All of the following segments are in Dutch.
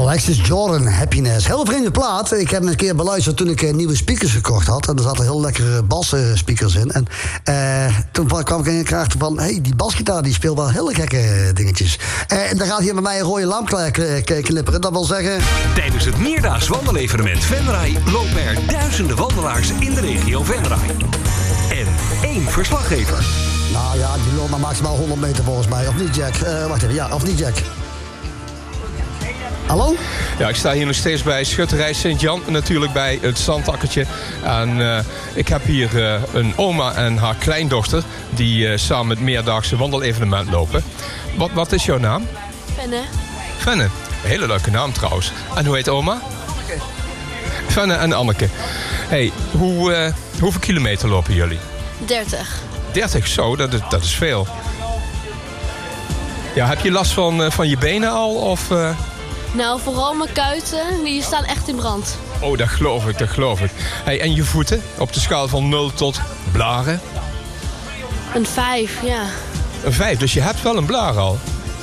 Alexis Jordan, Happiness. Heel vreemde plaat. Ik heb hem een keer beluisterd toen ik nieuwe speakers gekocht had. En er zaten heel lekkere basspeakers in. En toen kwam ik in de kracht van... die basgitaar die speelt wel hele gekke dingetjes. En dan gaat hier bij mij een rode lamp knipperen. Dat wil zeggen... Tijdens het meerdaags wandelevenement Venray lopen er duizenden wandelaars in de regio Venray. En 1 verslaggever. Nou ja, die loopt maar maximaal 100 meter volgens mij. Of niet, Jack? Wacht even, ja, of niet, Jack? Hallo? Ja, ik sta hier nog steeds bij Schutterij Sint-Jan, natuurlijk bij het zandakkertje. En ik heb hier een oma en haar kleindochter die samen het meerdaagse wandelevenement lopen. Wat is jouw naam? Fenne. Fenne, een hele leuke naam trouwens. En hoe heet oma? Anneke. Fenne en Anneke. Hey, hoeveel kilometer lopen jullie? 30. 30, zo, dat is veel. Ja, heb je last van je benen al? Of, Nou, vooral mijn kuiten, die staan echt in brand. Oh, dat geloof ik. Hey, en je voeten? Op de schaal van 0 tot blaren? Een 5, ja. Een 5, dus je hebt wel een blaar al?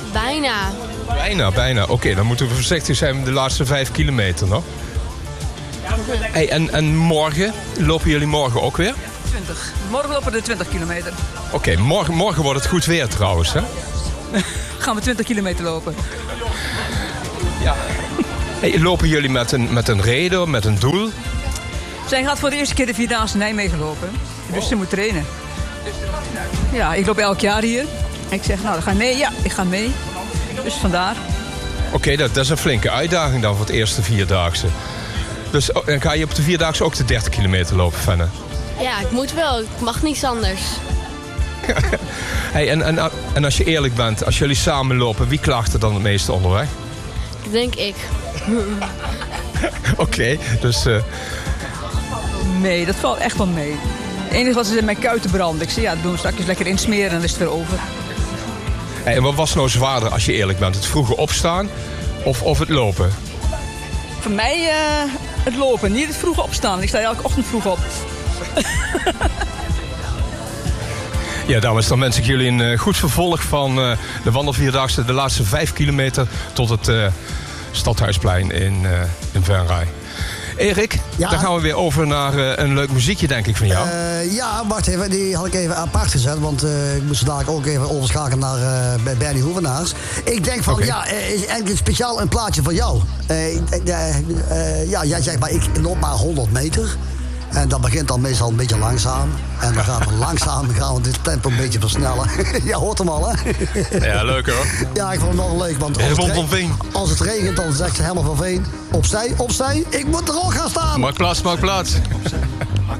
Bijna. Oké, dan moeten we voorzichtig zijn met de laatste 5 kilometer nog. Hey, en morgen? Lopen jullie morgen ook weer? 20. Morgen lopen we 20 kilometer. Oké, morgen wordt het goed weer trouwens, hè? Gaan we 20 kilometer lopen. Ja. Hey, lopen jullie met een reden, met een doel? Zij gaat voor de eerste keer de Vierdaagse Nijmegen lopen. Dus ze moet trainen. Ja, ik loop elk jaar hier. En ik zeg, nou, dan ga je mee? Ja, ik ga mee. Dus vandaar. Oké, dat is een flinke uitdaging dan voor het eerste Vierdaagse. Dus dan ga je op de Vierdaagse ook de 30 kilometer lopen, Fenne? Ja, ik moet wel. Ik mag niets anders. Hey, en als je eerlijk bent, als jullie samen lopen, wie klaagt er dan het meeste onderweg? Ik denk ik. Oké, dus... Nee, dat valt echt wel mee. Het enige wat ze in mijn kuiten branden. Ik zeg, ja, doen we straks lekker insmeren en dan is het weer over. Hey, en wat was nou zwaarder als je eerlijk bent? Het vroege opstaan of het lopen? Voor mij het lopen, niet het vroege opstaan. Ik sta elke ochtend vroeg op. Ja, dames en mensen, jullie een goed vervolg van de wandelvierdaagse. De laatste 5 kilometer tot het Stadhuisplein in Venray. Erik, Ja? dan gaan we weer over naar een leuk muziekje, denk ik, van jou. Ja, wacht even. Die had ik even apart gezet. Want ik moest dadelijk ook even overschakelen naar bij Bernie Hoevenaars. Ik denk van, Oké. is eigenlijk speciaal een plaatje voor jou. Jij zegt maar, ik loop maar 100 meter. En dat begint dan meestal een beetje langzaam. En dan gaan we dit tempo een beetje versnellen. Ja, hoort hem al, hè? Ja, leuk hoor. Ja, ik vond het nog leuk. Want als het regent, dan zegt ze helemaal van Veen... Opzij, ik moet er ook gaan staan. Maak plaats.